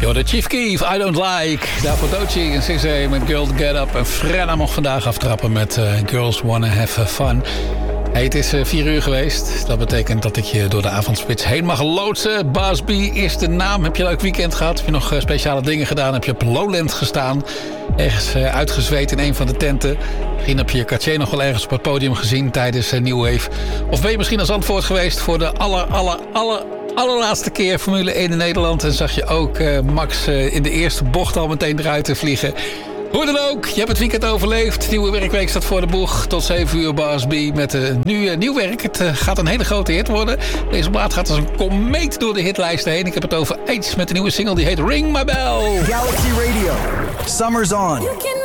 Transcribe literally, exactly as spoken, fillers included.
Yo, de Chief Keef, I Don't Like. Daarvoor Doechii en Cissé met Girl to Get Up. En Frenna mocht vandaag aftrappen met uh, Girls Wanna Have Fun. Hey, het is uh, vier uur geweest. Dat betekent dat ik je door de avondspits heen mag loodsen. Bas B is de naam. Heb je een leuk weekend gehad? Heb je nog uh, speciale dingen gedaan? Heb je op Lowland gestaan? Ergens uh, uitgezweet in een van de tenten? Misschien heb je Cartier nog wel ergens op het podium gezien tijdens uh, New Wave. Of ben je misschien als antwoord geweest voor de aller, aller, aller... allerlaatste keer Formule één in Nederland. En zag je ook uh, Max uh, in de eerste bocht al meteen eruit te vliegen. Hoe dan ook, je hebt het weekend overleefd. Nieuwe werkweek staat voor de boeg. Tot zeven uur Bas B met uh, nu uh, nieuw werk. Het uh, gaat een hele grote hit worden. Deze plaat gaat als een komeet door de hitlijsten heen. Ik heb het over AIDS met de nieuwe single die heet Ring My Bell. Galaxy Radio, Summer's On.